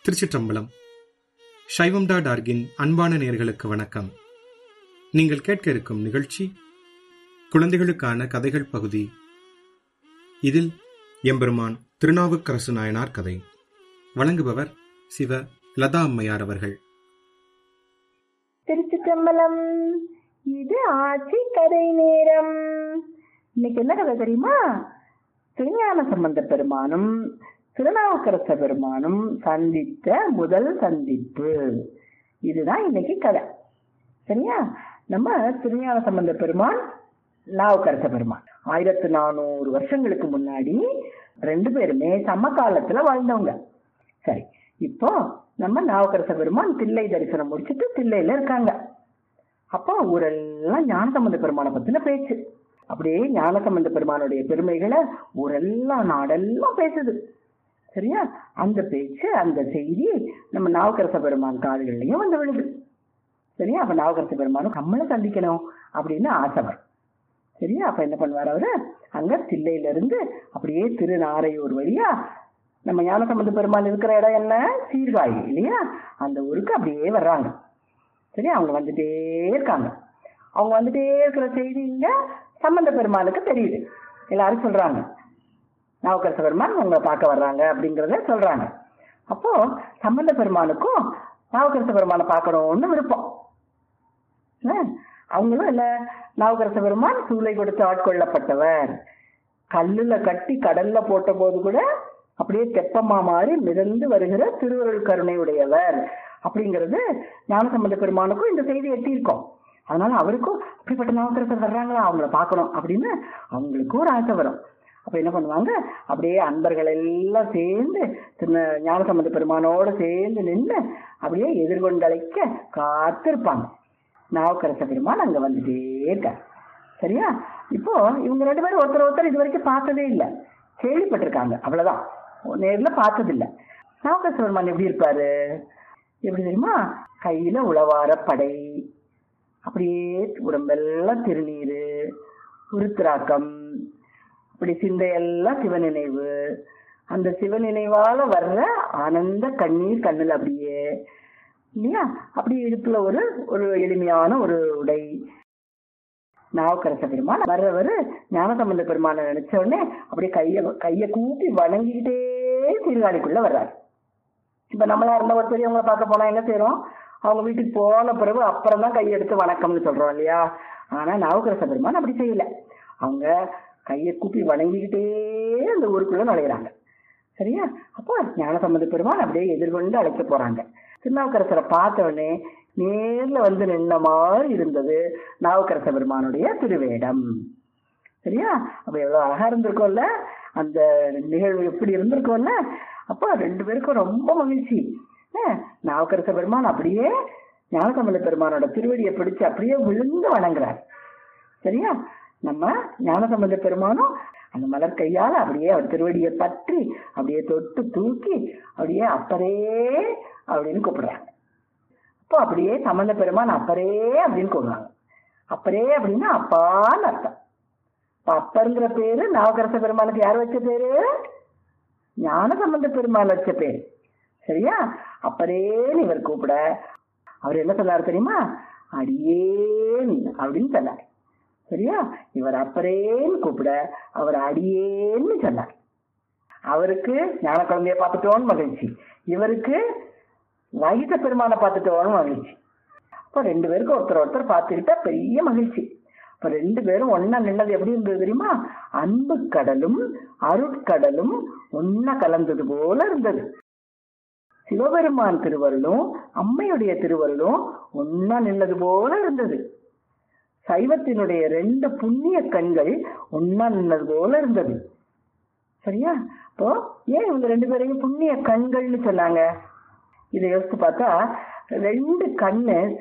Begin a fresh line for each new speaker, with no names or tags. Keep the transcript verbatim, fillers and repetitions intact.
திருச்சிற்றம்பலம். சைவம் டாட் ஆர்கின் அன்பான நேயர்களுக்கு வணக்கம். நீங்கள் கேட்க இருக்கும் நிகழ்ச்சி குழந்தைகளுக்கான கதைகள் பகுதி. இதில் எம்பெருமான் திருநாவுக்கரசு நாயனார் கதை. வழங்குபவர் சிவ லதா அம்மையார் அவர்கள்.
திருச்சிற்றம்பலம். இது ஆட்சி கதை நேரம். இன்னைக்கு என்ன கதை தெரியுமா? திருஞான சம்பந்த பெருமானும் திருநாவுக்கரச பெருமானும் சந்தித்த முதல் சந்திப்பு. இதுதான் இன்னைக்கு கதை. சரியா? நம்ம திருஞான சம்பந்த பெருமான், நாவுக்கரச பெருமான் ஆயிரத்தி நானூறு வருஷங்களுக்கு முன்னாடி ரெண்டு பேருமே சம காலத்துல வாழ்ந்தவங்க. சரி, இப்போ நம்ம நாவுக்கரச பெருமான் தில்லை தரிசனம் முடிச்சுட்டு தில்லையில இருக்காங்க. அப்போ ஊரெல்லாம் ஞானசம்பந்த பெருமானை பத்தின பேச்சு. அப்படியே ஞானசம்பந்த பெருமானுடைய பெருமைகளை ஊரெல்லாம் நாடெல்லாம் பேசுது. சரியா? அந்த பேச்சு, அந்த செய்தி நம்ம நாவுக்கரச பெருமான் காதுகள்லயும் வந்து விழுது. சரியா? அப்ப நாவுக்கரச பெருமானும் நம்மளை சந்திக்கணும் அப்படின்னு ஆசைவர். சரியா? அப்ப என்ன பண்ணுவார் அவரு? அங்க தில்லையில இருந்து அப்படியே திருநாரையூர் வழியா, நம்ம ஞானசம்பந்த பெருமான் இருக்கிற இடம் என்ன? சீர்காழி இல்லையா? அந்த ஊருக்கு அப்படியே வர்றாங்க. சரியா? அவங்க வந்துட்டே இருக்காங்க. அவங்க வந்துட்டே இருக்கிற செய்தி இங்க சம்பந்த பெருமானுக்கு தெரியுது. எல்லாரும் சொல்றாங்க, நாவுக்கரச பெருமான் உங்களை பார்க்க வர்றாங்க அப்படிங்கிறத சொல்றாங்க. அப்போ சம்பந்த பெருமானுக்கும் நாவுக்கரச பெருமானை பார்க்கணும்னு விருப்பம். அவங்களும் இல்ல, நாவுக்கரச பெருமான் சூளை கொடுத்து ஆட்கொள்ளப்பட்டவர், கல்லுல கட்டி கடல்ல போட்ட போது கூட அப்படியே தெப்பமா மாறி மிதந்து வருகிற திருவருள் கருணை உடையவர் அப்படிங்கிறது ஞானசம்பந்த பெருமானுக்கும் இந்த செய்தி எட்டியிருக்கோம். அதனால அவருக்கும் அப்படிப்பட்ட நாவுக்கரசர் வர்றாங்களா, அவங்கள பார்க்கணும் அப்படின்னு அவங்களுக்கும் ஒரு ஆசை வரும். அப்ப என்ன பண்ணுவாங்க? அப்படியே அன்பர்கள் எல்லாம் சேர்ந்து ஞானசம்பந்த பெருமானோட சேர்ந்து நின்று அப்படியே எதிர்கொண்டழைக்க காத்திருப்பாங்க. நாவுக்கரச பெருமான் அங்க வந்துட்டே இருக்கார். சரியா? இப்போ இவங்க ரெண்டு பேரும் ஒருத்தர் ஒருத்தர் இது வரைக்கும் பார்த்ததே இல்லை, கேள்விப்பட்டிருக்காங்க, அவ்வளவுதான், நேர்ல பார்த்தது இல்லை. நாவுக்கரச பெருமான் எப்படி இருப்பாரு? எப்படி தெரியுமா? கையில உளவார படை, அப்படியே உடம்பெல்லாம் திருநீரு, உருத்திராக்கம், அப்படி சிந்தையெல்லாம் சிவநினைவு, அந்த சிவநினைவால வர்ற ஆனந்த கண்ணீர் கண்ணுல அப்படியே இல்லையா? அப்படி இடுப்புல ஒரு ஒரு எளிமையான ஒரு உடை. நாவுக்கரச பெருமான் வர்றவரு ஞானசம்பந்த பெருமான நினைச்ச உடனே அப்படியே கைய கைய கூப்பி வணங்கிக்கிட்டே சீர்காழிக்குள்ள வர்றாரு. இப்ப நம்மளா இருந்த ஒரு பெரியவங்களை பார்க்க போனா என்ன செய்யறோம்? அவங்க வீட்டுக்கு போன பிறகு அப்புறம் தான் கையெடுத்து வணக்கம்னு சொல்றோம் இல்லையா? ஆனா நாவுக்கரச பெருமான் அப்படி செய்யல. அவங்க கையை கூப்பி வணங்கிக்கிட்டே அந்த ஊருக்குள்ள நுழையிறாங்க. சரியா? அப்போ ஞானசம்பந்த பெருமான் அப்படியே எதிர்கொண்டு அழைக்க போறாங்க. திருநாவுக்கரசரை பார்த்த உடனே நேர்ல வந்து நின்ன மாதிரி இருந்தது நாவுக்கரச பெருமானுடைய திருவேடம். சரியா? அப்ப எவ்வளவு அழகா இருந்திருக்கோம்ல, அந்த நிகழ்வு எப்படி இருந்திருக்கோம்ல. அப்போ ரெண்டு பேருக்கும் ரொம்ப மகிழ்ச்சி. நாவுக்கரச பெருமான் அப்படியே ஞானசம்பந்த பெருமானோட திருவடியை பிடிச்சு அப்படியே விழுந்து வணங்குறார். சரியா? நம்ம ஞானசம்பந்த பெருமானும் அந்த மலர் கையால அப்படியே அவர் திருவடியை பற்றி அப்படியே தொட்டு தூக்கி அப்படியே அப்பரே அப்படின்னு கூப்பிடுறாங்க. அப்போ அப்படியே சம்பந்த பெருமான் அப்பரே அப்படின்னு கூப்பிடுறாங்க. அப்பரே அப்படின்னா அப்பான்னு அர்த்தம். அப்பருங்கிற பேரு நாவுக்கரச பெருமானுக்கு யார் வச்ச பேரு? ஞானசம்பந்த பெருமான் வச்ச பேரு. சரியா? அப்பரேன்னு இவர் கூப்பிட அவர் என்ன சொன்னாரு தெரியுமா? அடியேன் அப்படின்னு சொன்னார். சரியா? இவர் அப்பரேன்னு கூப்பிட அவர் அடியேன்னு சொன்னார். அவருக்கு ஞான குழந்தைய பார்த்துட்டோன்னு மகிழ்ச்சி, இவருக்கு வகித பெருமானை பார்த்துட்டோன்னு மகிழ்ச்சி. அப்போ ரெண்டு பேருக்கும் ஒருத்தர் ஒருத்தர் பார்த்துக்கிட்டா பெரிய மகிழ்ச்சி. இப்ப ரெண்டு பேரும் ஒன்னா நின்னது எப்படி இருந்தது தெரியுமா? அன்பு கடலும் அருட்கடலும் ஒன்னா கலந்தது போல இருந்தது. சிவபெருமான் திருவருளும் அம்மையுடைய திருவருளும் ஒன்னா நின்னது போல இருந்தது. சைவத்தினுடைய ரெண்டு புண்ணிய கண்கள் ஒன்னா நின்னது போல இருந்தது. சரியா? இப்போ ஏன் இவங்க ரெண்டு பேரையும் புண்ணிய கண்கள்னு சொன்னாங்க? இதை யோசித்து பார்த்தா ரெண்டு கண்ணு